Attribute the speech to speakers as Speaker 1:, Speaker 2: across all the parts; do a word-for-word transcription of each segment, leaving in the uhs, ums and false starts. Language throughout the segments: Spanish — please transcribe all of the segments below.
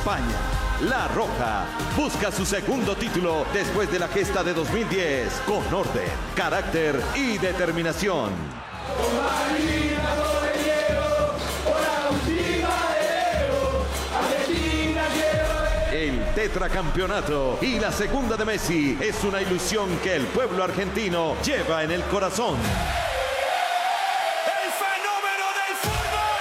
Speaker 1: España. La Roja busca su segundo título después de la gesta de dos mil diez con orden, carácter y determinación. El tetracampeonato y la segunda de Messi es una ilusión que el pueblo argentino lleva en el corazón.
Speaker 2: ¡El fenómeno del fútbol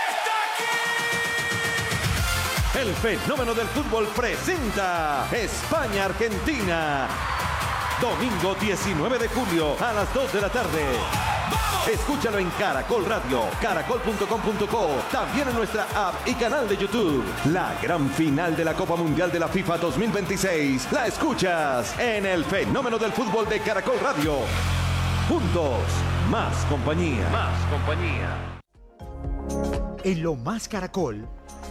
Speaker 2: está aquí!
Speaker 1: El fenómeno del fútbol presenta España-Argentina. Domingo diecinueve de julio a las dos de la tarde. Escúchalo en Caracol Radio, caracol punto com punto co, también en nuestra app y canal de YouTube. La gran final de la Copa Mundial de la FIFA dos mil veintiséis la escuchas en el fenómeno del fútbol de Caracol Radio. Juntos, más compañía.
Speaker 3: Más compañía.
Speaker 4: En Lo Más Caracol,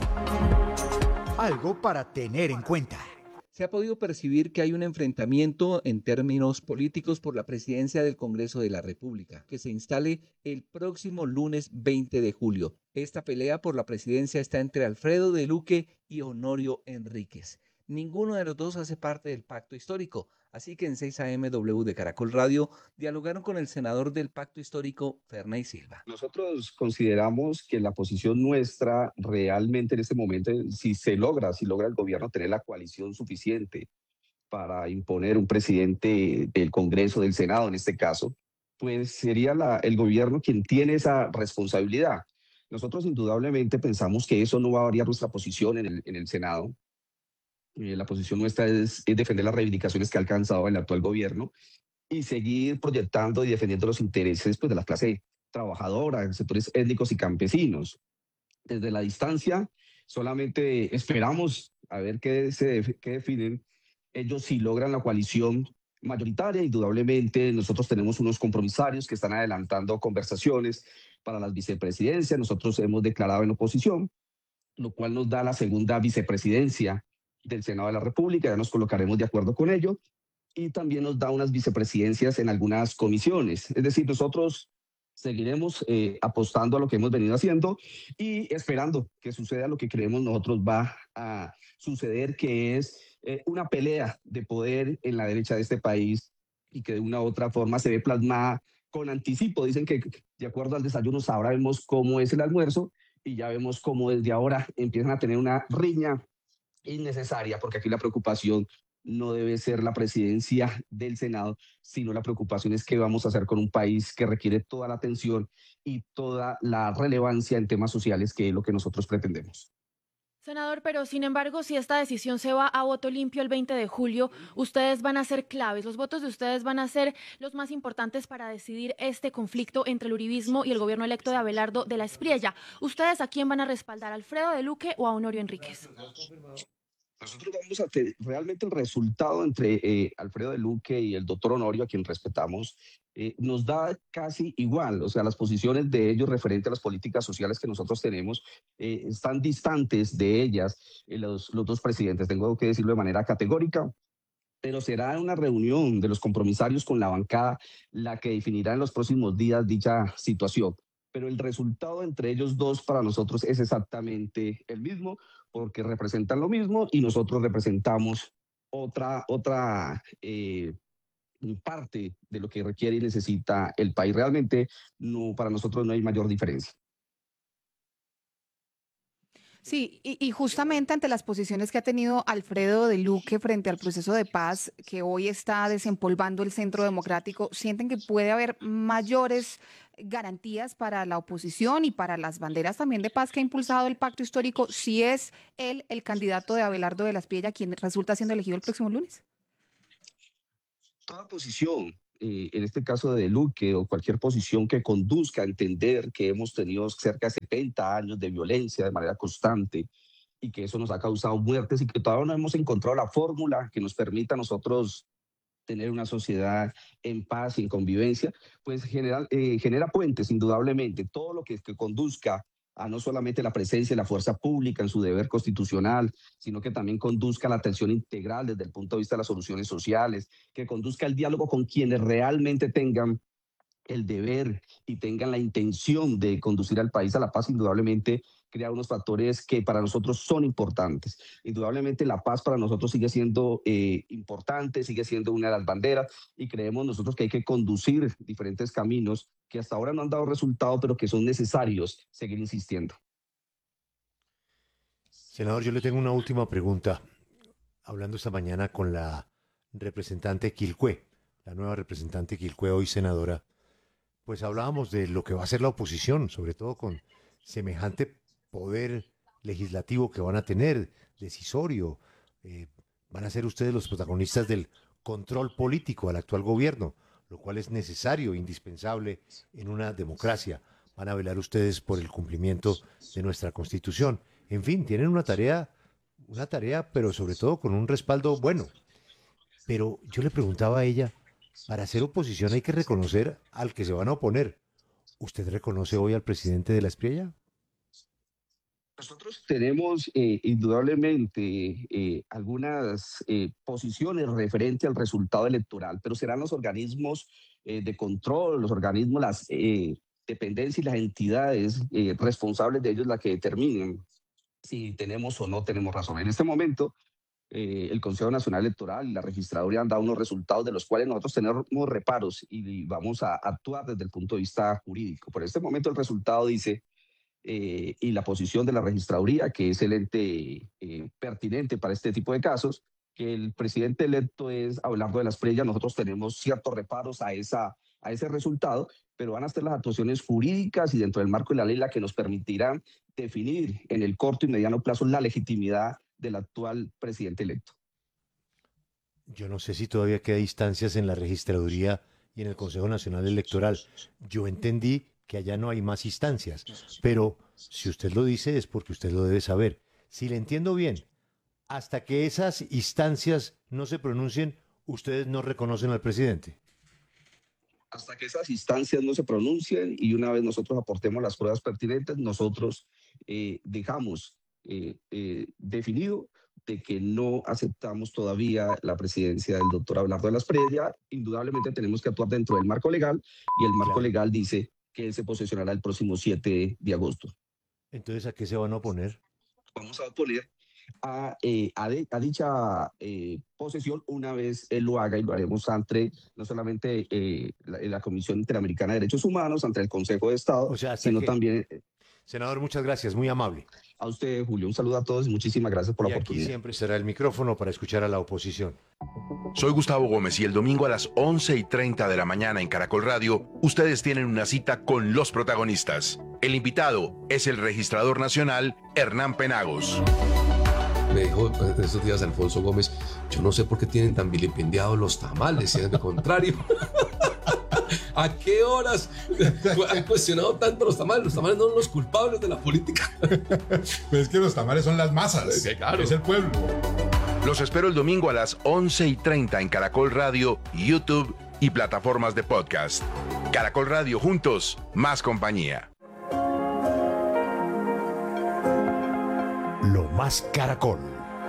Speaker 4: algo para tener en cuenta.
Speaker 5: Se ha podido percibir que hay un enfrentamiento en términos políticos por la presidencia del Congreso de la República, que se instale el próximo lunes veinte de julio. Esta pelea por la presidencia está entre Alfredo de Luque y Honorio Enríquez. Ninguno de los dos hace parte del pacto histórico, así que en seis A M W de Caracol Radio dialogaron con el senador del pacto histórico, Ferney Silva.
Speaker 6: Nosotros consideramos que la posición nuestra realmente en este momento, si se logra, si logra el gobierno tener la coalición suficiente para imponer un presidente del Congreso, del Senado en este caso, pues sería la, el gobierno quien tiene esa responsabilidad. Nosotros indudablemente pensamos que eso no va a variar nuestra posición en el, en el Senado. Eh, la posición nuestra es, es defender las reivindicaciones que ha alcanzado el actual gobierno y seguir proyectando y defendiendo los intereses pues, de la clase trabajadora, sectores étnicos y campesinos. Desde la distancia solamente esperamos a ver qué, se, qué definen ellos si logran la coalición mayoritaria. Indudablemente nosotros tenemos unos compromisarios que están adelantando conversaciones para las vicepresidencias. Nosotros hemos declarado en oposición, lo cual nos da la segunda vicepresidencia del Senado de la República, ya nos colocaremos de acuerdo con ello, y también nos da unas vicepresidencias en algunas comisiones. Es decir, nosotros seguiremos eh, apostando a lo que hemos venido haciendo y esperando que suceda lo que creemos nosotros va a suceder, que es eh, una pelea de poder en la derecha de este país y que de una u otra forma se ve plasmada con anticipo. Dicen que de acuerdo al desayuno sabremos cómo es el almuerzo y ya vemos cómo desde ahora empiezan a tener una riña innecesaria, porque aquí la preocupación no debe ser la presidencia del Senado, sino la preocupación es qué vamos a hacer con un país que requiere toda la atención y toda la relevancia en temas sociales, que es lo que nosotros pretendemos.
Speaker 7: Senador, pero sin embargo, si esta decisión se va a voto limpio el veinte de julio, ustedes van a ser claves, los votos de ustedes van a ser los más importantes para decidir este conflicto entre el uribismo y el gobierno electo de Abelardo de la Espriella. ¿Ustedes a quién van a respaldar, a Alfredo de Luque o a Honorio Enríquez?
Speaker 6: Nosotros vamos a tener realmente el resultado entre eh, Alfredo de Luque y el doctor Honorio, a quien respetamos, eh, nos da casi igual. O sea, las posiciones de ellos referente a las políticas sociales que nosotros tenemos eh, están distantes de ellas, eh, los, los dos presidentes. Tengo que decirlo de manera categórica, pero será una reunión de los compromisarios con la bancada la que definirá en los próximos días dicha situación. Pero el resultado entre ellos dos para nosotros es exactamente el mismo, porque representan lo mismo y nosotros representamos otra, otra eh, parte de lo que requiere y necesita el país. Realmente no, para nosotros no hay mayor diferencia.
Speaker 8: Sí, y, y justamente ante las posiciones que ha tenido Alfredo de Luque frente al proceso de paz que hoy está desempolvando el Centro Democrático, ¿sienten que puede haber mayores garantías para la oposición y para las banderas también de paz que ha impulsado el pacto histórico si es él el candidato de Abelardo de la Espriella quien resulta siendo elegido el próximo lunes?
Speaker 6: Toda posición, eh, en este caso de Luque, o cualquier posición que conduzca a entender que hemos tenido cerca de setenta años de violencia de manera constante y que eso nos ha causado muertes y que todavía no hemos encontrado la fórmula que nos permita a nosotros tener una sociedad en paz y en convivencia, pues genera, eh, genera puentes, indudablemente. Todo lo que, que conduzca a no solamente la presencia de la fuerza pública en su deber constitucional, sino que también conduzca a la atención integral desde el punto de vista de las soluciones sociales, que conduzca al diálogo con quienes realmente tengan el deber y tengan la intención de conducir al país a la paz, indudablemente crea unos factores que para nosotros son importantes. Indudablemente la paz para nosotros sigue siendo eh, importante, sigue siendo una de las banderas y creemos nosotros que hay que conducir diferentes caminos que hasta ahora no han dado resultado, pero que son necesarios seguir insistiendo.
Speaker 3: Senador, yo le tengo una última pregunta. Hablando esta mañana con la representante Quilcué, la nueva representante Quilcué, hoy senadora, pues hablábamos de lo que va a hacer la oposición, sobre todo con semejante poder legislativo que van a tener, decisorio. Eh, van a ser ustedes los protagonistas del control político al actual gobierno, lo cual es necesario, indispensable en una democracia. Van a velar ustedes por el cumplimiento de nuestra Constitución. En fin, tienen una tarea, una tarea, pero sobre todo con un respaldo bueno. Pero yo le preguntaba a ella, para hacer oposición hay que reconocer al que se van a oponer. ¿Usted reconoce hoy al presidente de la Espriella?
Speaker 6: Nosotros tenemos eh, indudablemente eh, algunas eh, posiciones referente al resultado electoral, pero serán los organismos eh, de control, los organismos, las eh, dependencias y las entidades eh, responsables de ellos las que determinen si tenemos o no tenemos razón. En este momento, eh, el Consejo Nacional Electoral y la registraduría han dado unos resultados de los cuales nosotros tenemos reparos y vamos a actuar desde el punto de vista jurídico. Por este momento el resultado dice, eh, y la posición de la registraduría, que es el ente eh, pertinente para este tipo de casos, que el presidente electo es Abelardo de la Espriella. Nosotros tenemos ciertos reparos a, esa, a ese resultado, pero van a ser las actuaciones jurídicas y dentro del marco de la ley la que nos permitirán definir en el corto y mediano plazo la legitimidad del actual presidente electo.
Speaker 3: Yo no sé si todavía queda instancias en la registraduría y en el Consejo Nacional Electoral. Yo entendí que allá no hay más instancias, pero si usted lo dice es porque usted lo debe saber. Si le entiendo bien, hasta que esas instancias no se pronuncien, ustedes no reconocen al presidente.
Speaker 6: Hasta que esas instancias no se pronuncien y una vez nosotros aportemos las pruebas pertinentes, nosotros eh, dejamos eh, eh, definido de que no aceptamos todavía la presidencia del doctor Abelardo de la Espriella. Indudablemente tenemos que actuar dentro del marco legal y el marco claro. legal dice que él se posesionará el próximo siete de agosto.
Speaker 3: Entonces, ¿a qué se van a oponer?
Speaker 6: Vamos a oponer A, eh, a, de, a dicha eh, posesión una vez él lo haga y lo haremos ante no solamente eh, la, la Comisión Interamericana de Derechos Humanos, ante el Consejo de Estado,
Speaker 3: o sea,
Speaker 6: sino
Speaker 3: que...
Speaker 6: también... Eh,
Speaker 3: Senador, muchas gracias, muy amable.
Speaker 6: A usted, Julio, un saludo a todos y muchísimas gracias por
Speaker 3: y
Speaker 6: la oportunidad.
Speaker 3: Aquí siempre será el micrófono para escuchar a la oposición.
Speaker 9: Soy Gustavo Gómez y el domingo a las once y treinta de la mañana en Caracol Radio, ustedes tienen una cita con los protagonistas. El invitado es el registrador nacional Hernán Penagos.
Speaker 10: Me dijo en estos días Alfonso Gómez, yo no sé por qué tienen tan vilipendiados los tamales, si es de contrario. ¿A qué horas han cuestionado tanto los tamales? Los tamales no son los culpables de la política.
Speaker 11: Pues es que los tamales son las masas, sí, claro. Es el pueblo.
Speaker 9: Los espero el domingo a las once y treinta en Caracol Radio, YouTube y plataformas de podcast. Caracol Radio, juntos, más compañía.
Speaker 4: Lo más Caracol.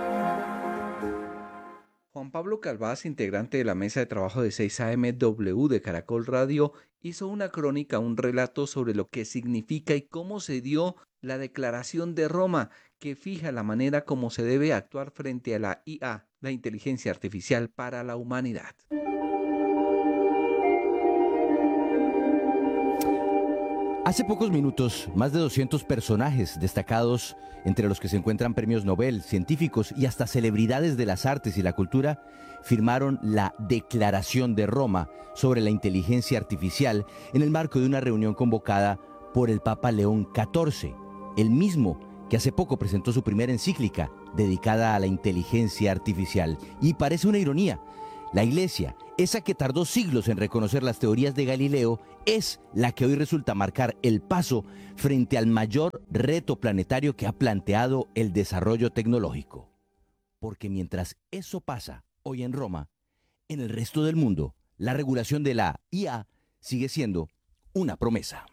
Speaker 5: Juan Pablo Calvás, integrante de la mesa de trabajo de seis A M W de Caracol Radio, hizo una crónica, un relato sobre lo que significa y cómo se dio la Declaración de Roma, que fija la manera como se debe actuar frente a la I A, la inteligencia artificial para la humanidad.
Speaker 12: Hace pocos minutos, más de doscientos personajes destacados, entre los que se encuentran premios Nobel, científicos y hasta celebridades de las artes y la cultura, firmaron la Declaración de Roma sobre la inteligencia artificial en el marco de una reunión convocada por el Papa León catorce, el mismo que hace poco presentó su primera encíclica dedicada a la inteligencia artificial. Y parece una ironía, la Iglesia, esa que tardó siglos en reconocer las teorías de Galileo, es la que hoy resulta marcar el paso frente al mayor reto planetario que ha planteado el desarrollo tecnológico. Porque mientras eso pasa hoy en Roma, en el resto del mundo, la regulación de la I A sigue siendo una promesa.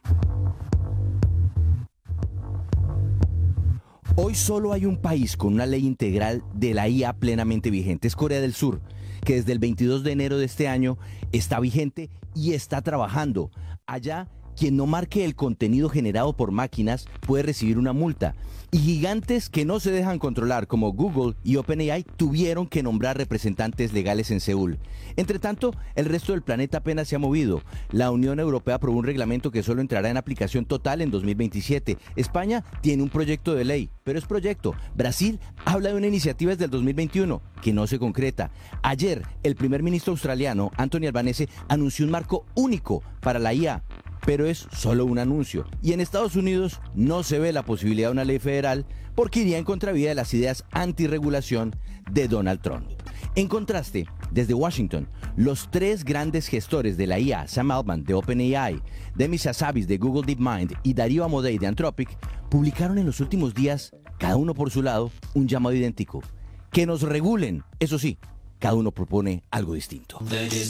Speaker 12: Hoy solo hay un país con una ley integral de la I A plenamente vigente, es Corea del Sur, que desde el veintidós de enero de este año está vigente y está trabajando. Allá quien no marque el contenido generado por máquinas puede recibir una multa. Y gigantes que no se dejan controlar como Google y OpenAI tuvieron que nombrar representantes legales en Seúl. Entre tanto, el resto del planeta apenas se ha movido. La Unión Europea aprobó un reglamento que solo entrará en aplicación total en dos mil veintisiete. España tiene un proyecto de ley, pero es proyecto. Brasil habla de una iniciativa desde el dos mil veintiuno que no se concreta. Ayer, el primer ministro australiano, Anthony Albanese, anunció un marco único para la I A. Pero es solo un anuncio. Y en Estados Unidos no se ve la posibilidad de una ley federal porque iría en contravía de las ideas antirregulación de Donald Trump. En contraste, desde Washington, los tres grandes gestores de la I A, Sam Altman de OpenAI, Demis Hassabis de Google DeepMind y Darío Amodei de Anthropic, publicaron en los últimos días, cada uno por su lado, un llamado idéntico. Que nos regulen, eso sí, cada uno propone algo distinto.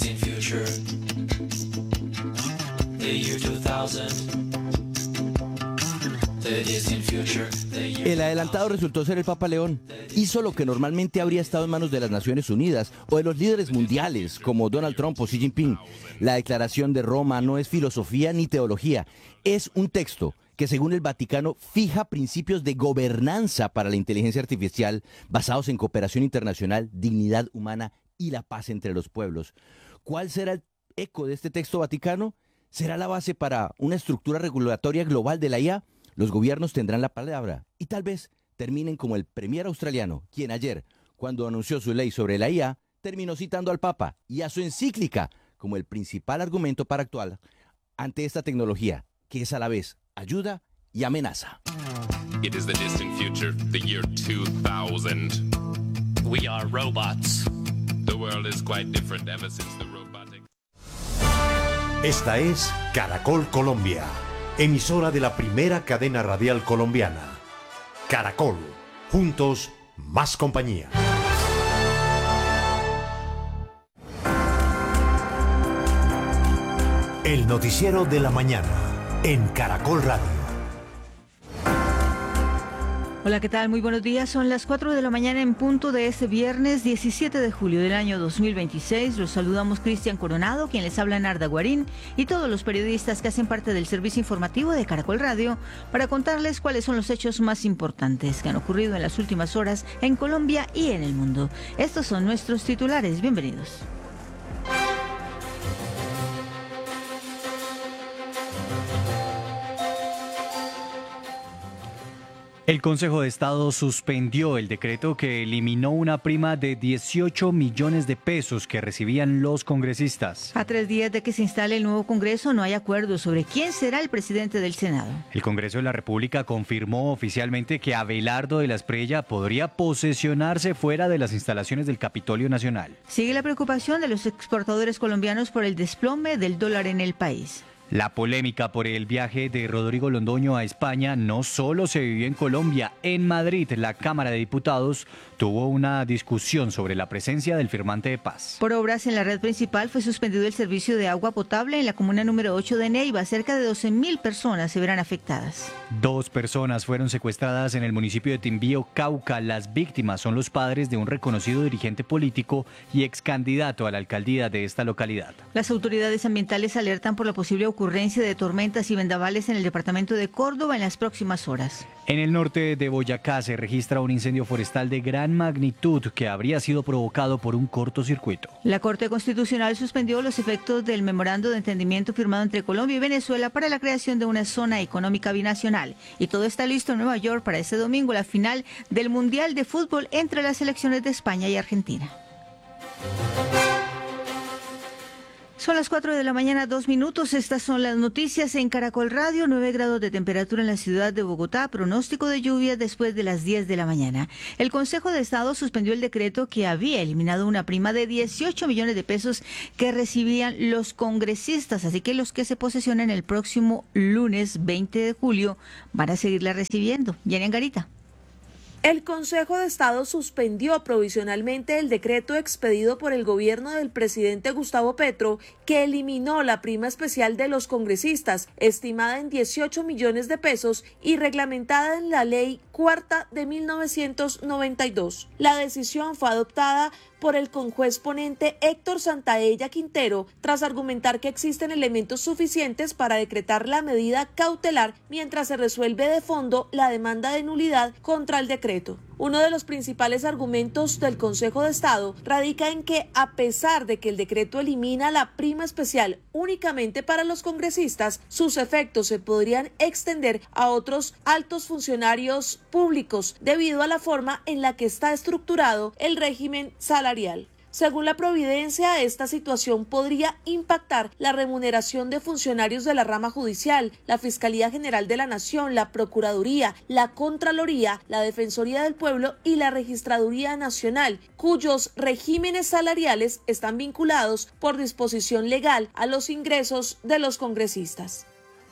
Speaker 12: El adelantado resultó ser el Papa León. Hizo lo que normalmente habría estado en manos de las Naciones Unidas o de los líderes mundiales como Donald Trump o Xi Jinping. La Declaración de Roma no es filosofía ni teología, es un texto que según el Vaticano fija principios de gobernanza para la inteligencia artificial basados en cooperación internacional, dignidad humana y la paz entre los pueblos. ¿Cuál será el eco de este texto vaticano? ¿Será la base para una estructura regulatoria global de la I A? Los gobiernos tendrán la palabra y tal vez terminen como el premier australiano, quien ayer, cuando anunció su ley sobre la I A, terminó citando al Papa y a su encíclica como el principal argumento para actuar ante esta tecnología, que es a la vez ayuda y amenaza.
Speaker 13: It is the distant future, the year two thousand. We are robots. The world is quite different ever since the robotic.
Speaker 3: Esta es Caracol Colombia, emisora de la primera cadena radial colombiana. Caracol, juntos, más compañía. El noticiero de la mañana en Caracol Radio.
Speaker 14: Hola, ¿qué tal? Muy buenos días. Son las cuatro de la mañana en punto de este viernes diecisiete de julio del año dos mil veintiséis. Los saludamos Cristian Coronado, quien les habla Narda Guarín, y todos los periodistas que hacen parte del servicio informativo de Caracol Radio para contarles cuáles son los hechos más importantes que han ocurrido en las últimas horas en Colombia y en el mundo. Estos son nuestros titulares. Bienvenidos.
Speaker 15: El Consejo de Estado suspendió el decreto que eliminó una prima de dieciocho millones de pesos que recibían los congresistas.
Speaker 14: A tres días de que se instale el nuevo Congreso, no hay acuerdo sobre quién será el presidente del Senado.
Speaker 15: El Congreso de la República confirmó oficialmente que Abelardo de la Espriella podría posesionarse fuera de las instalaciones del Capitolio Nacional.
Speaker 14: Sigue la preocupación de los exportadores colombianos por el desplome del dólar en el país.
Speaker 15: La polémica por el viaje de Rodrigo Londoño a España no solo se vivió en Colombia. En Madrid, la Cámara de Diputados tuvo una discusión sobre la presencia del firmante de paz.
Speaker 14: Por obras en la red principal fue suspendido el servicio de agua potable en la comuna número ocho de Neiva. Cerca de doce mil personas se verán afectadas.
Speaker 15: Dos personas fueron secuestradas en el municipio de Timbío, Cauca. Las víctimas son los padres de un reconocido dirigente político y ex candidato a la alcaldía de esta localidad.
Speaker 14: Las autoridades ambientales alertan por la posible ocurrencia de tormentas y vendavales en el departamento de Córdoba en las próximas horas.
Speaker 15: En el norte de Boyacá se registra un incendio forestal de gran magnitud que habría sido provocado por un cortocircuito.
Speaker 14: La Corte Constitucional suspendió los efectos del memorando de entendimiento firmado entre Colombia y Venezuela para la creación de una zona económica binacional. Y todo está listo en Nueva York para este domingo, la final del Mundial de Fútbol entre las selecciones de España y Argentina. Son las cuatro de la mañana, dos minutos. Estas son las noticias en Caracol Radio. nueve grados de temperatura en la ciudad de Bogotá. Pronóstico de lluvia después de las diez de la mañana. El Consejo de Estado suspendió el decreto que había eliminado una prima de dieciocho millones de pesos que recibían los congresistas. Así que los que se posesionen el próximo lunes veinte de julio van a seguirla recibiendo. Yanni Angarita.
Speaker 16: El Consejo de Estado suspendió provisionalmente el decreto expedido por el gobierno del presidente Gustavo Petro que eliminó la prima especial de los congresistas, estimada en dieciocho millones de pesos y reglamentada en la ley cuarta de mil novecientos noventa y dos. La decisión fue adoptada por el conjuez ponente Héctor Santaella Quintero, tras argumentar que existen elementos suficientes para decretar la medida cautelar mientras se resuelve de fondo la demanda de nulidad contra el decreto. Uno de los principales argumentos del Consejo de Estado radica en que, a pesar de que el decreto elimina la prima especial únicamente para los congresistas, sus efectos se podrían extender a otros altos funcionarios públicos debido a la forma en la que está estructurado el régimen salarial. Según la Providencia, esta situación podría impactar la remuneración de funcionarios de la rama judicial, la Fiscalía General de la Nación, la Procuraduría, la Contraloría, la Defensoría del Pueblo y la Registraduría Nacional, cuyos regímenes salariales están vinculados por disposición legal a los ingresos de los congresistas.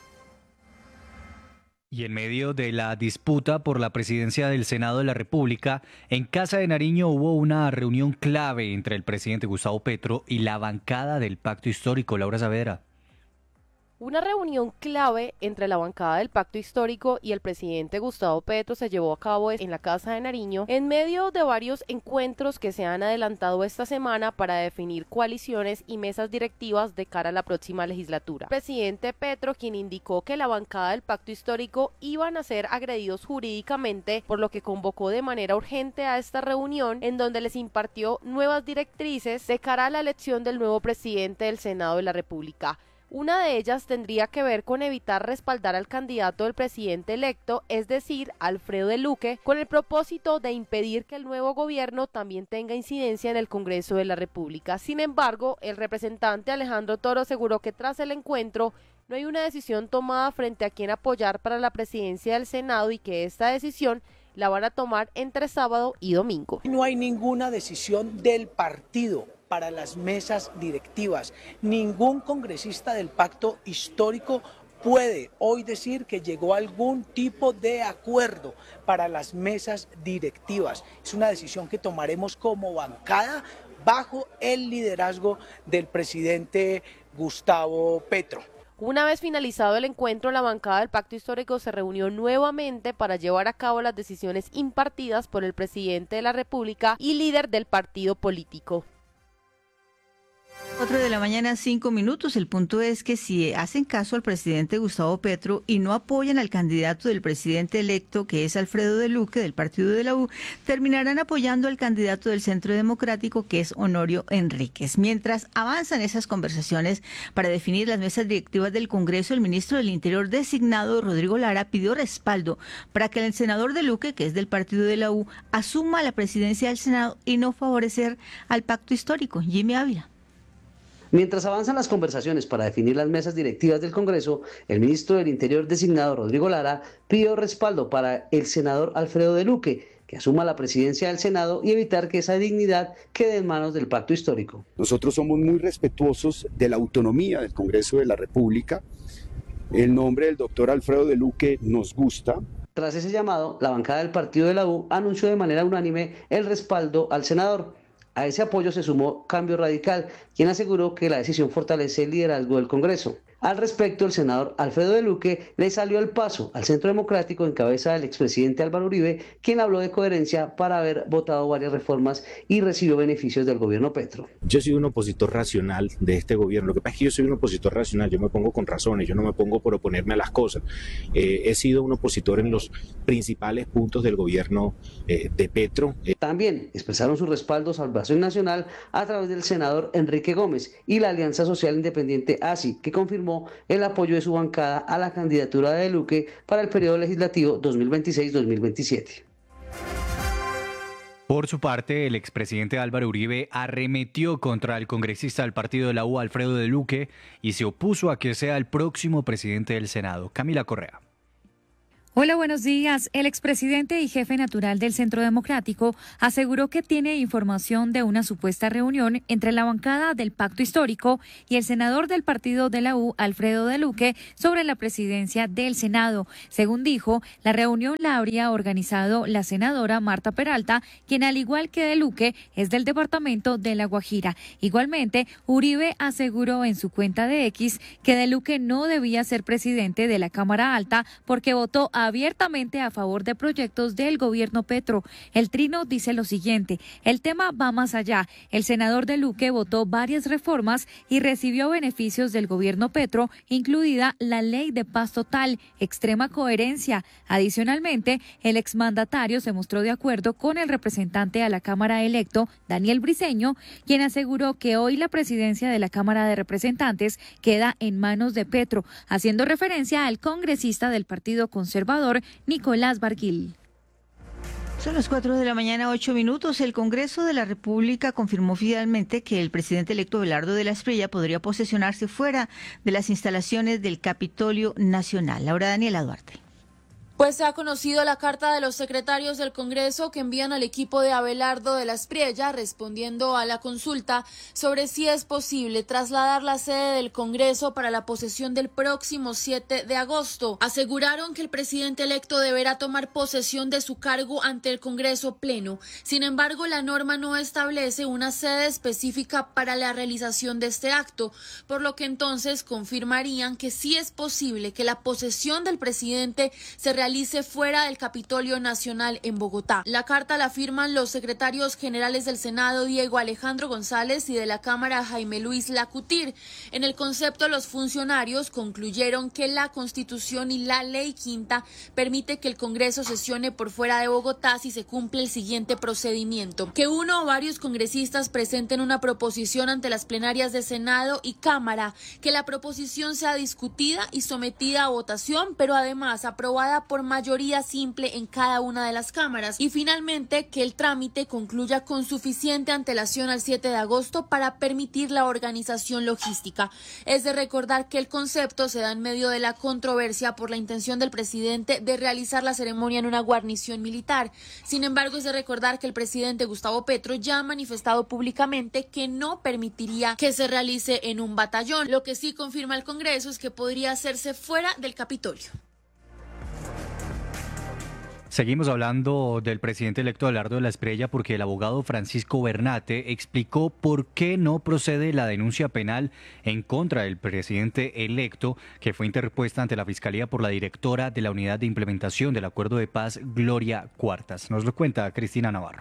Speaker 15: Y en medio de la disputa por la presidencia del Senado de la República, en Casa de Nariño hubo una reunión clave entre el presidente Gustavo Petro y la bancada del Pacto Histórico. Laura Saavedra.
Speaker 17: Una reunión clave entre la bancada del Pacto Histórico y el presidente Gustavo Petro se llevó a cabo en la Casa de Nariño en medio de varios encuentros que se han adelantado esta semana para definir coaliciones y mesas directivas de cara a la próxima legislatura. El presidente Petro, quien indicó que la bancada del Pacto Histórico iban a ser agredidos jurídicamente, por lo que convocó de manera urgente a esta reunión en donde les impartió nuevas directrices de cara a la elección del nuevo presidente del Senado de la República. Una de ellas tendría que ver con evitar respaldar al candidato del presidente electo, es decir, Alfredo de Luque, con el propósito de impedir que el nuevo gobierno también tenga incidencia en el Congreso de la República. Sin embargo, el representante Alejandro Toro aseguró que tras el encuentro no hay una decisión tomada frente a quién apoyar para la presidencia del Senado y que esta decisión la van a tomar entre sábado y domingo.
Speaker 18: No hay ninguna decisión del partido para las mesas directivas. Ningún congresista del Pacto Histórico puede hoy decir que llegó a algún tipo de acuerdo para las mesas directivas. Es una decisión que tomaremos como bancada bajo el liderazgo del presidente Gustavo Petro.
Speaker 17: Una vez finalizado el encuentro, la bancada del Pacto Histórico se reunió nuevamente para llevar a cabo las decisiones impartidas por el presidente de la República y líder del partido político.
Speaker 14: Cuatro de la mañana, cinco minutos. El punto es que si hacen caso al presidente Gustavo Petro y no apoyan al candidato del presidente electo, que es Alfredo de Luque, del partido de la U, terminarán apoyando al candidato del Centro Democrático, que es Honorio Enríquez. Mientras avanzan esas conversaciones para definir las mesas directivas del Congreso, el ministro del Interior designado, Rodrigo Lara, pidió respaldo para que el senador de Luque, que es del partido de la U, asuma la presidencia del Senado y no favorecer al Pacto Histórico. Jimmy Ávila.
Speaker 19: Mientras avanzan las conversaciones para definir las mesas directivas del Congreso, el ministro del Interior designado, Rodrigo Lara, pidió respaldo para el senador Alfredo de Luque, que asuma la presidencia del Senado y evitar que esa dignidad quede en manos del Pacto Histórico.
Speaker 20: Nosotros somos muy respetuosos de la autonomía del Congreso de la República. El nombre del doctor Alfredo de Luque nos gusta.
Speaker 19: Tras ese llamado, la bancada del partido de la U anunció de manera unánime el respaldo al senador. A ese apoyo se sumó Cambio Radical, quien aseguró que la decisión fortalece el liderazgo del Congreso. Al respecto, el senador Alfredo de Luque le salió el paso al Centro Democrático en cabeza del expresidente Álvaro Uribe, quien habló de coherencia para haber votado varias reformas y recibió beneficios del gobierno Petro.
Speaker 21: Yo soy un opositor racional de este gobierno. Lo que pasa es que yo soy un opositor racional, yo me pongo con razones, yo no me pongo por oponerme a las cosas. Eh, he sido un opositor en los principales puntos del gobierno eh, de Petro.
Speaker 19: Eh. También expresaron su respaldo a Salvación Nacional a través del senador Enrique Gómez y la Alianza Social Independiente A S I, que confirmó el apoyo de su bancada a la candidatura de Luque para el periodo legislativo dos mil veintiséis dos mil veintisiete.
Speaker 15: Por su parte, el expresidente Álvaro Uribe arremetió contra el congresista del partido de la U, Alfredo de Luque, y se opuso a que sea el próximo presidente del Senado. Camila Correa.
Speaker 22: Hola, buenos días. El expresidente y jefe natural del Centro Democrático aseguró que tiene información de una supuesta reunión entre la bancada del Pacto Histórico y el senador del partido de la U, Alfredo de Luque, sobre la presidencia del Senado. Según dijo, la reunión la habría organizado la senadora Marta Peralta, quien al igual que de Luque es del departamento de La Guajira. Igualmente, Uribe aseguró en su cuenta de X que de Luque no debía ser presidente de la Cámara Alta porque votó a abiertamente a favor de proyectos del gobierno Petro. El trino dice lo siguiente: el tema va más allá. El senador de Luque votó varias reformas y recibió beneficios del gobierno Petro, incluida la ley de paz total, extrema coherencia. Adicionalmente, el exmandatario se mostró de acuerdo con el representante a la Cámara electo, Daniel Briceño, quien aseguró que hoy la presidencia de la Cámara de Representantes queda en manos de Petro, haciendo referencia al congresista del Partido Conservador, Nicolás Barguil.
Speaker 14: Son las cuatro de la mañana, ocho minutos. El Congreso de la República confirmó finalmente que el presidente electo Abelardo de la Espriella podría posesionarse fuera de las instalaciones del Capitolio Nacional. Laura Daniela Duarte.
Speaker 1: Pues se ha conocido la carta de los secretarios del Congreso que envían al equipo de Abelardo de la Espriella respondiendo a la consulta sobre si es posible trasladar la sede del Congreso para la posesión del próximo siete de agosto. Aseguraron que el presidente electo deberá tomar posesión de su cargo ante el Congreso Pleno. Sin embargo, la norma no establece una sede específica para la realización de este acto, por lo que entonces confirmarían que sí es posible que la posesión del presidente se realice realice fuera del Capitolio Nacional en Bogotá. La carta la firman los secretarios generales del Senado, Diego Alejandro González, y de la Cámara, Jaime Luis Lacutir. En el concepto, los funcionarios concluyeron que la Constitución y la Ley Quinta permite que el Congreso sesione por fuera de Bogotá si se cumple el siguiente procedimiento: que uno o varios congresistas presenten una proposición ante las plenarias de Senado y Cámara, que la proposición sea discutida y sometida a votación, pero además aprobada por mayoría simple en cada una de las cámaras, y finalmente que el trámite concluya con suficiente antelación al siete de agosto para permitir la organización logística. Es de recordar que el concepto se da en medio de la controversia por la intención del presidente de realizar la ceremonia en una guarnición militar. Sin embargo, es de recordar que el presidente Gustavo Petro ya ha manifestado públicamente que no permitiría que se realice en un batallón. Lo que sí confirma el Congreso es que podría hacerse fuera del Capitolio.
Speaker 15: Seguimos hablando del presidente electo Abelardo de la Espriella porque el abogado Francisco Bernate explicó por qué no procede la denuncia penal en contra del presidente electo que fue interpuesta ante la Fiscalía por la directora de la Unidad de Implementación del Acuerdo de Paz, Gloria Cuartas. Nos lo cuenta Cristina Navarro.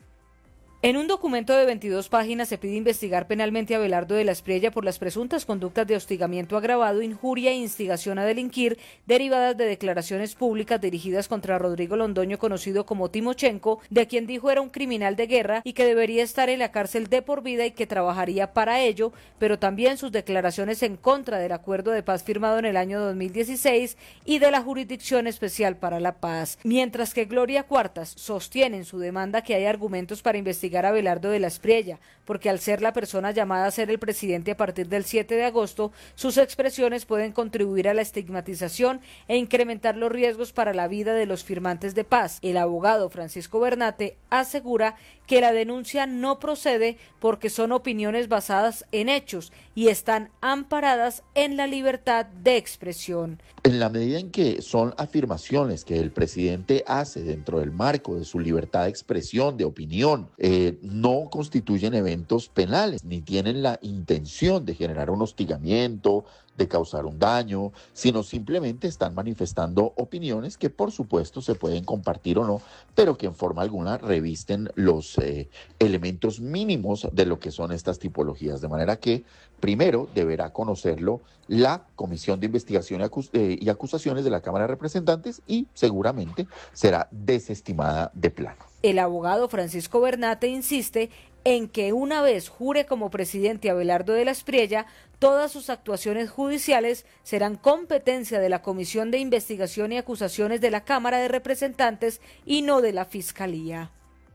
Speaker 2: En un documento de veintidós páginas se pide investigar penalmente a Abelardo de la Espriella por las presuntas conductas de hostigamiento agravado, injuria e instigación a delinquir derivadas de declaraciones públicas dirigidas contra Rodrigo Londoño, conocido como Timochenko, de quien dijo era un criminal de guerra y que debería estar en la cárcel de por vida y que trabajaría para ello, pero también sus declaraciones en contra del acuerdo de paz firmado en el año dos mil dieciséis y de la Jurisdicción Especial para la Paz. Mientras que Gloria Cuartas sostiene en su demanda que hay argumentos para investigar a Abelardo de la Espriella, porque al ser la persona llamada a ser el presidente a partir del siete de agosto, sus expresiones pueden contribuir a la estigmatización e incrementar los riesgos para la vida de los firmantes de paz. El abogado Francisco Bernate asegura que la denuncia no procede porque son opiniones basadas en hechos y están amparadas en la libertad de expresión.
Speaker 23: En la medida en que son afirmaciones que el presidente hace dentro del marco de su libertad de expresión, de opinión, eh, no constituyen eventos penales, ni tienen la intención de generar un hostigamiento, de causar un daño, sino simplemente están manifestando opiniones que por supuesto se pueden compartir o no, pero que en forma alguna revisten los eh, elementos mínimos de lo que son estas tipologías, de manera que primero deberá conocerlo la Comisión de Investigación y, Acus- eh, y Acusaciones de la Cámara de Representantes y seguramente será desestimada de plano.
Speaker 2: El abogado Francisco Bernate insiste en que una vez jure como presidente Abelardo de la Espriella, todas sus actuaciones judiciales serán competencia de la Comisión de Investigación y Acusaciones de la Cámara de Representantes y no de la Fiscalía.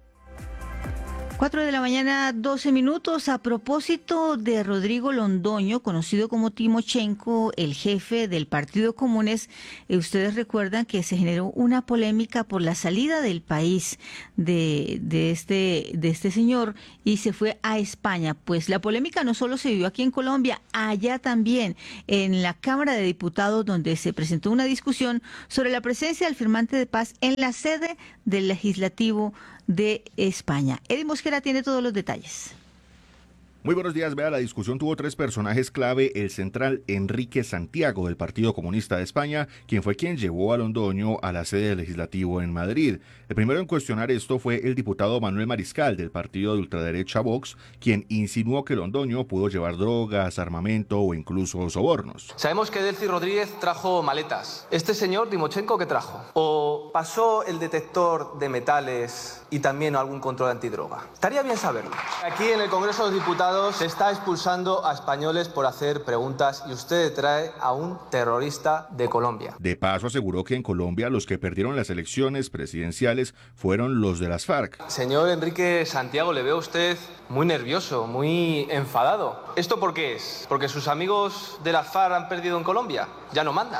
Speaker 14: Cuatro de la mañana, doce minutos. A propósito de Rodrigo Londoño, conocido como Timochenko, el jefe del Partido Comunes, eh, ustedes recuerdan que se generó una polémica por la salida del país de, de, este, de este señor y se fue a España. Pues la polémica no solo se vivió aquí en Colombia, allá también, en la Cámara de Diputados, donde se presentó una discusión sobre la presencia del firmante de paz en la sede del Legislativo de España. Eddie Mosquera tiene todos los detalles.
Speaker 6: Muy buenos días. Vea, la discusión tuvo tres personajes clave. El central Enrique Santiago del Partido Comunista de España, quien fue quien llevó a Londoño a la sede del Legislativo en Madrid. El primero en cuestionar esto fue el diputado Manuel Mariscal del partido de ultraderecha Vox, quien insinuó que Londoño pudo llevar drogas, armamento o incluso sobornos.
Speaker 7: Sabemos que Delcy Rodríguez trajo maletas. ¿Este señor Timochenko qué trajo? ¿O pasó el detector de metales y también algún control antidroga? Estaría bien saberlo. Aquí en el Congreso de los Diputados se está expulsando a españoles por hacer preguntas y usted trae a un terrorista de Colombia.
Speaker 6: De paso aseguró que en Colombia los que perdieron las elecciones presidenciales fueron los de las FARC.
Speaker 7: Señor Enrique Santiago, le veo a usted muy nervioso, muy enfadado. ¿Esto por qué es? ¿Porque sus amigos de las FARC han perdido en Colombia? Ya no mandan.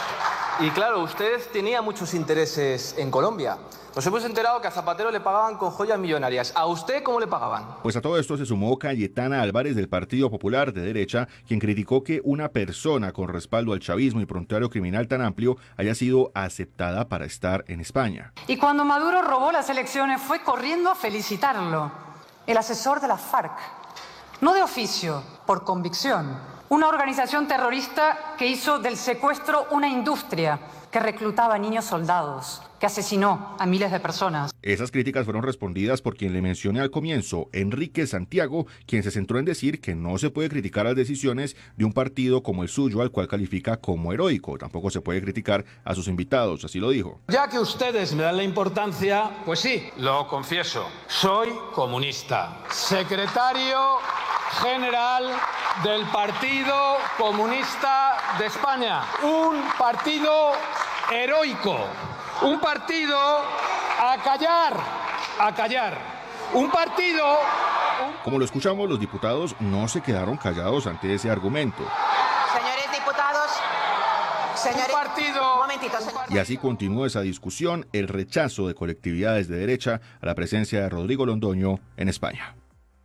Speaker 7: Y claro, usted tenía muchos intereses en Colombia. Nos hemos enterado que a Zapatero le pagaban con joyas millonarias. ¿A usted cómo le pagaban?
Speaker 6: Pues a todo esto se sumó Cayetana Álvarez del Partido Popular de derecha, quien criticó que una persona con respaldo al chavismo y prontuario criminal tan amplio haya sido aceptada para estar en España.
Speaker 8: Y cuando Maduro robó las elecciones fue corriendo a felicitarlo. El asesor de la FARC, no de oficio, por convicción. Una organización terrorista que hizo del secuestro una industria, que reclutaba a niños soldados, que asesinó a miles de personas.
Speaker 6: Esas críticas fueron respondidas por quien le mencioné al comienzo, Enrique Santiago, quien se centró en decir que no se puede criticar las decisiones de un partido como el suyo, al cual califica como heroico. Tampoco se puede criticar a sus invitados, así lo dijo.
Speaker 24: Ya que ustedes me dan la importancia, pues sí, lo confieso, soy comunista. Secretario general del Partido Comunista de España. Un partido heroico. Un partido a callar, a callar. Un partido...
Speaker 6: Como lo escuchamos, los diputados no se quedaron callados ante ese argumento.
Speaker 25: Señores diputados, señores...
Speaker 24: Un partido...
Speaker 25: Un momentito, señor.
Speaker 6: Y así continuó esa discusión, el rechazo de colectividades de derecha a la presencia de Rodrigo Londoño en España.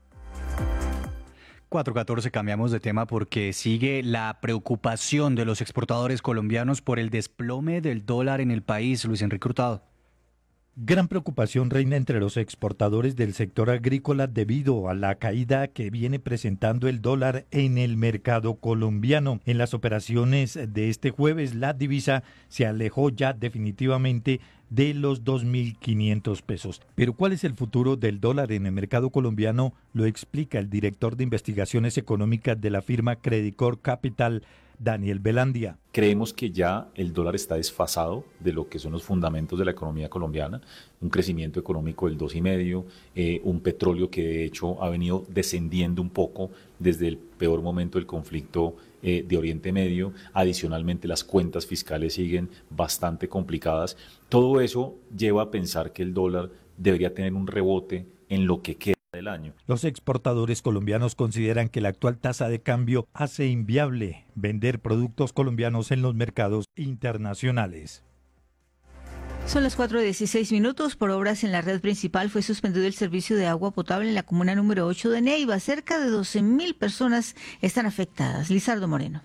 Speaker 15: cuatro catorce, cambiamos de tema porque sigue la preocupación de los exportadores colombianos por el desplome del dólar en el país. Luis Enrique Hurtado.
Speaker 26: Gran preocupación reina entre los exportadores del sector agrícola debido a la caída que viene presentando el dólar en el mercado colombiano. En las operaciones de este jueves, la divisa se alejó ya definitivamente de los dos mil quinientos pesos. Pero ¿cuál es el futuro del dólar en el mercado colombiano? Lo explica el director de investigaciones económicas de la firma Credicor Capital, Daniel Belandia.
Speaker 27: Creemos que ya el dólar está desfasado de lo que son los fundamentos de la economía colombiana, un crecimiento económico del dos coma cinco, eh, un petróleo que de hecho ha venido descendiendo un poco desde el peor momento del conflicto eh, de Oriente Medio. Adicionalmente, las cuentas fiscales siguen bastante complicadas. Todo eso lleva a pensar que el dólar debería tener un rebote en lo que queda del año.
Speaker 26: Los exportadores colombianos consideran que la actual tasa de cambio hace inviable vender productos colombianos en los mercados internacionales.
Speaker 14: Son las cuatro dieciséis minutos. Por obras en la red principal fue suspendido el servicio de agua potable en la comuna número ocho de Neiva. Cerca de doce mil personas están afectadas. Lizardo Moreno.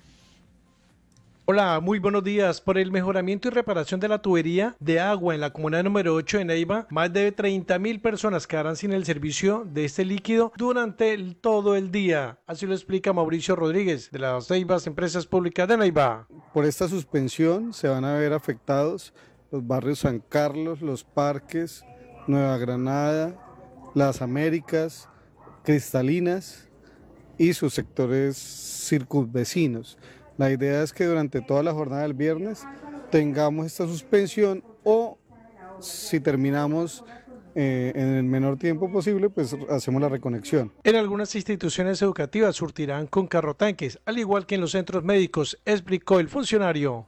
Speaker 28: Hola, muy buenos días. Por el mejoramiento y reparación de la tubería de agua en la comuna número ocho de Neiva, más de treinta mil personas quedarán sin el servicio de este líquido durante el, todo el día. Así lo explica Mauricio Rodríguez, de las Neivas Empresas Públicas de Neiva.
Speaker 29: Por esta suspensión se van a ver afectados los barrios San Carlos, Los Parques, Nueva Granada, Las Américas, Cristalinas y sus sectores circunvecinos. La idea es que durante toda la jornada del viernes tengamos esta suspensión o si terminamos eh, en el menor tiempo posible, pues hacemos la reconexión.
Speaker 28: En algunas instituciones educativas surtirán con carrotanques, al igual que en los centros médicos, explicó el funcionario.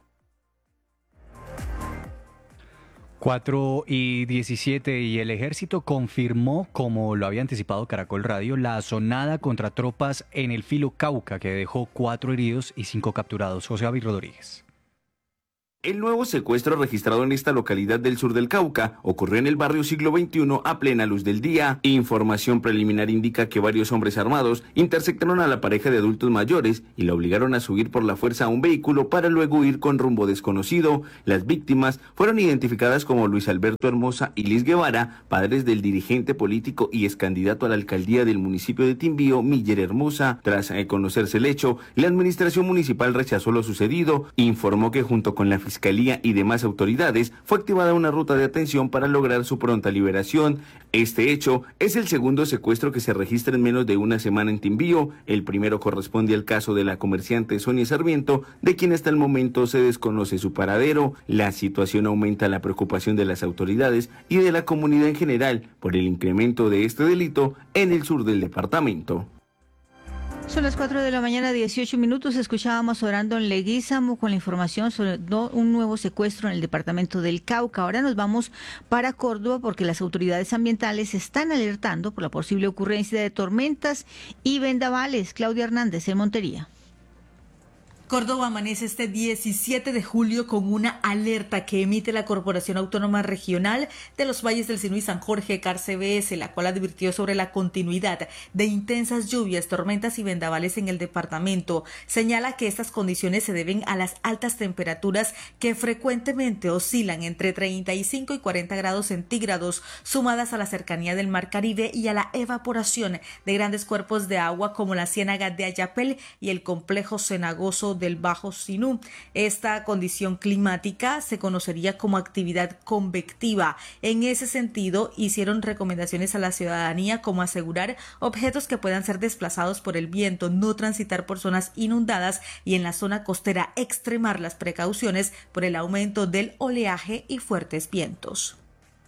Speaker 15: cuatro y diecisiete y el ejército confirmó, como lo había anticipado Caracol Radio, la asonada contra tropas en el filo Cauca, que dejó cuatro heridos y cinco capturados. José David Rodríguez.
Speaker 3: El nuevo secuestro registrado en esta localidad del sur del Cauca ocurrió en el barrio Siglo veintiuno a plena luz del día. Información preliminar indica que varios hombres armados interceptaron a la pareja de adultos mayores y la obligaron a subir por la fuerza a un vehículo para luego huir con rumbo desconocido. Las víctimas fueron identificadas como Luis Alberto Hermosa y Liz Guevara, padres del dirigente político y ex candidato a la alcaldía del municipio de Timbío, Miller Hermosa. Tras conocerse el hecho, la administración municipal rechazó lo sucedido, informó que junto con la fiscalía Fiscalía y demás autoridades fue activada una ruta de atención para lograr su pronta liberación. Este hecho es el segundo secuestro que se registra en menos de una semana en Timbío. El primero corresponde al caso de la comerciante Sonia Sarmiento, de quien hasta el momento se desconoce su paradero. La situación aumenta la preocupación de las autoridades y de la comunidad en general por el incremento de este delito en el sur del departamento.
Speaker 14: Son las cuatro de la mañana, dieciocho minutos. Escuchábamos a Brandon Leguízamo con la información sobre un nuevo secuestro en el departamento del Cauca. Ahora nos vamos para Córdoba porque las autoridades ambientales están alertando por la posible ocurrencia de tormentas y vendavales. Claudia Hernández, en Montería.
Speaker 4: Córdoba amanece este diecisiete de julio con una alerta que emite la Corporación Autónoma Regional de los Valles del Sinú y San Jorge, C A R C B S, la cual advirtió sobre la continuidad de intensas lluvias, tormentas y vendavales en el departamento. Señala que estas condiciones se deben a las altas temperaturas que frecuentemente oscilan entre treinta y cinco y cuarenta grados centígrados, sumadas a la cercanía del Mar Caribe y a la evaporación de grandes cuerpos de agua como la Ciénaga de Ayapel y el complejo cenagoso del Bajo Sinú. Esta condición climática se conocería como actividad convectiva. En ese sentido, hicieron recomendaciones a la ciudadanía como asegurar objetos que puedan ser desplazados por el viento, no transitar por zonas inundadas y en la zona costera extremar las precauciones por el aumento del oleaje y fuertes vientos.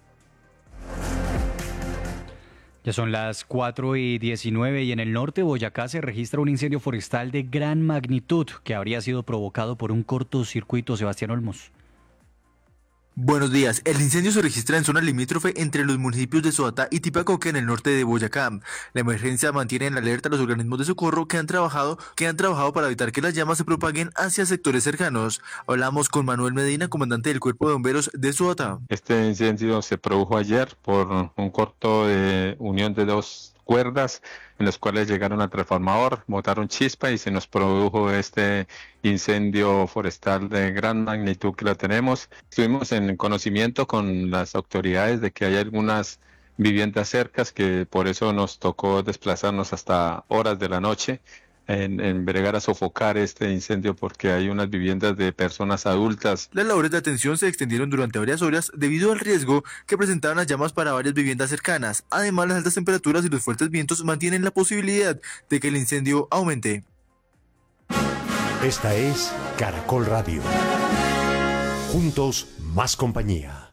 Speaker 15: Ya son las cuatro y diecinueve y en el norte de Boyacá se registra un incendio forestal de gran magnitud que habría sido provocado por un cortocircuito. Sebastián Olmos.
Speaker 5: Buenos días. El incendio se registra en zona limítrofe entre los municipios de Soatá y Tipacoque en el norte de Boyacá. La emergencia mantiene en alerta a los organismos de socorro que han trabajado, que han trabajado para evitar que las llamas se propaguen hacia sectores cercanos. Hablamos con Manuel Medina, comandante del Cuerpo de Bomberos de Soatá.
Speaker 9: Este incendio se produjo ayer por un corto de unión de dos cuerdas en los cuales llegaron al transformador, botaron chispa y se nos produjo este incendio forestal de gran magnitud que lo tenemos. Estuvimos en conocimiento con las autoridades de que hay algunas viviendas cercas que por eso nos tocó desplazarnos hasta horas de la noche en, en bregar a sofocar este incendio porque hay unas viviendas de personas adultas.
Speaker 5: Las labores de atención se extendieron durante varias horas debido al riesgo que presentaban las llamas para varias viviendas cercanas. Además, las altas temperaturas y los fuertes vientos mantienen la posibilidad de que el incendio aumente.
Speaker 10: Esta es Caracol Radio. Juntos, más compañía.